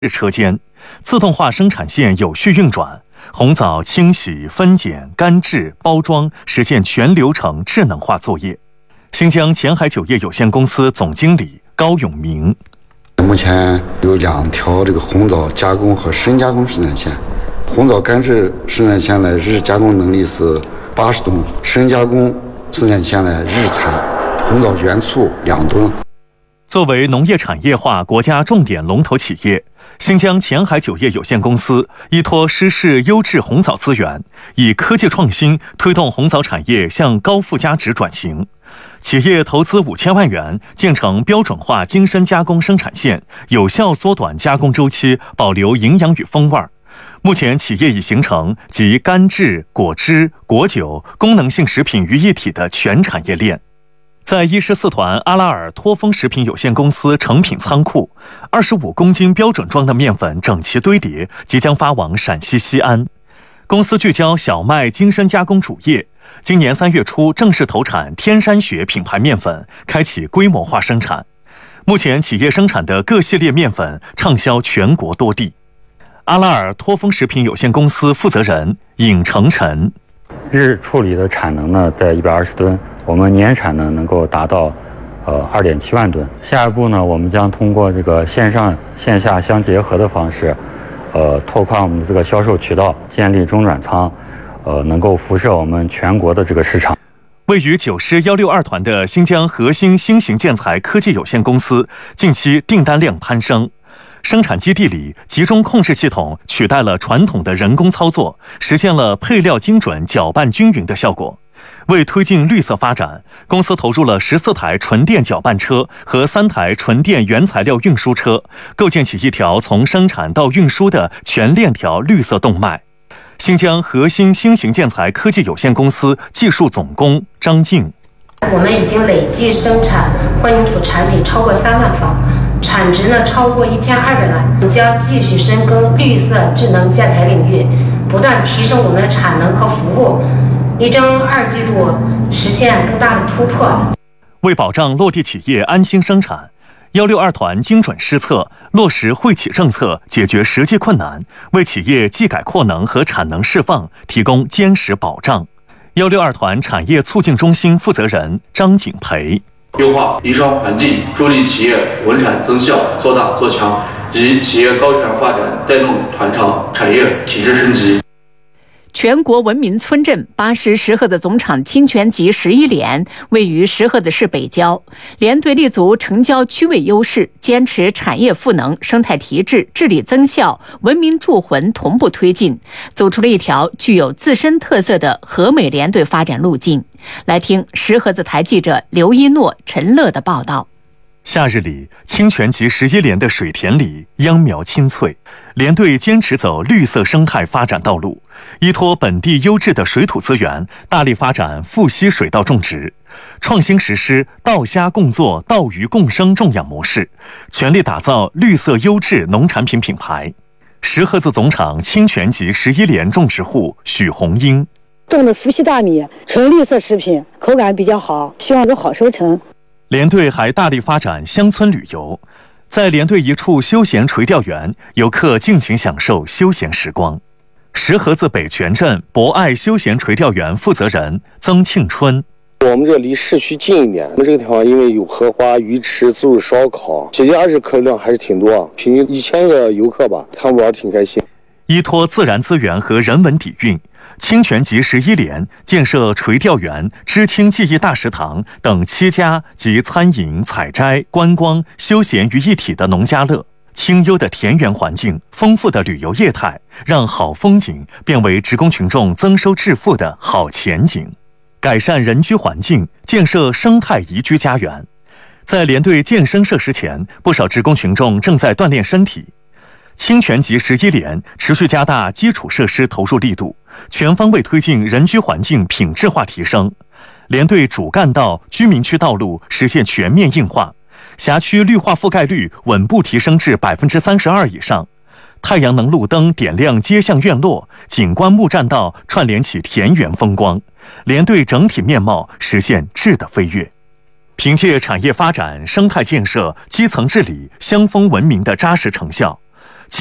车间，自动化生产线有序运转，红枣清洗、分拣、干制、包装实现全流程智能化作业。新疆前海酒业有限公司总经理高永明： 目前有2条红枣加工和深加工生产线，红枣干制生产线的日加工能力是80吨，深加工生产线的日产红枣原醋2吨。 作为农业产业化国家重点龙头企业，新疆前海酒业有限公司依托失事优质红枣资源，以科技创新推动红枣产业向高附加值转型。企业投资5000万元建成标准化精深加工生产线，有效缩短加工周期，保留营养与风味。目前，企业已形成集干制、果汁、果酒、功能性食品于一体的全产业链。在14团阿拉尔托丰食品有限公司成品仓库，25公斤标准装的面粉整齐堆叠，即将发往陕西西安。公司聚焦小麦精深加工主业，今年3月初正式投产天山雪品牌面粉，开启规模化生产。目前，企业生产的各系列面粉畅销全国多地。阿拉尔托丰食品有限公司负责人尹成臣： 日处理的产能呢在120吨，我们年产能能够达到2.7万吨。下一步呢，我们将通过线上线下相结合的方式，拓宽我们的销售渠道，建立中转仓，能够辐射我们全国的市场。 位于9师162团的新疆核心新型建材科技有限公司近期订单量攀升。生产基地里，集中控制系统取代了传统的人工操作，实现了配料精准、搅拌均匀的效果。为推进绿色发展，公司投入了14台纯电搅拌车和3台纯电原材料运输车，构建起一条从生产到运输的全链条绿色动脉。新疆核心新型建材科技有限公司技术总工张静： 我们已经累计生产混凝土产品超过3万方，产值超过1200万。我们将继续深耕绿色智能建材领域，不断提升我们的产能和服务，力争2季度实现更大的突破。 为保障落地企业安心生产，162团精准施策，落实惠企政策，解决实际困难，为企业技改扩能和产能释放提供坚实保障。162团产业促进中心负责人张景培： 优化营商环境，助力企业稳产增效，做大做强，及企业高质量发展，带动团厂产业体制升级。 全国文明村镇巴什石河子总厂清泉集11连位于石河子市北郊，连队立足城郊区位优势，坚持产业赋能、生态提质、治理增效、文明铸魂同步推进，走出了一条具有自身特色的和美连队发展路径。来听石河子台记者刘一诺、陈乐的报道。 夏日里，清泉集11连的水田里秧苗青翠，连队坚持走绿色生态发展道路，依托本地优质的水土资源，大力发展富硒水稻种植，创新实施稻虾共作、稻鱼共生种养模式，全力打造绿色优质农产品品牌。石河子总厂清泉集11连种植户许红英： 种的富硒大米，纯绿色食品，口感比较好，希望有好收成。 连队还大力发展乡村旅游，在连队一处休闲垂钓园，游客尽情享受休闲时光。石河子北泉镇博爱休闲垂钓园负责人曾庆春： 我们这离市区近一点，我们这个地方因为有荷花、鱼池、自助烧烤，节假日客流量还是挺多，平均1000个游客吧，他们玩挺开心。 依托自然资源和人文底蕴，清泉集11连建设垂钓园、知青记忆大食堂等7家集餐饮、采摘、观光、休闲于一体的农家乐。清幽的田园环境，丰富的旅游业态，让好风景变为职工群众增收致富的好前景。改善人居环境，建设生态宜居家园。在连队健身设施前，不少职工群众正在锻炼身体。清泉集11连持续加大基础设施投入力度，全方位推进人居环境品质化提升。连队主干道、居民区道路实现全面硬化，辖区绿化覆盖率稳步提升至32%以上。太阳能路灯点亮街巷院落，景观木栈道串联起田园风光，连队整体面貌实现质的飞跃。凭借产业发展、生态建设、基层治理、乡风文明的扎实成效，